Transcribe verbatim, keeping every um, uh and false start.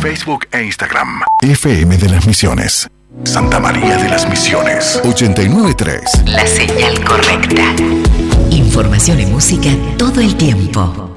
Facebook e Instagram. F M de las Misiones. Santa María de las Misiones. ochenta y nueve punto tres. La señal correcta. Información y música todo el tiempo.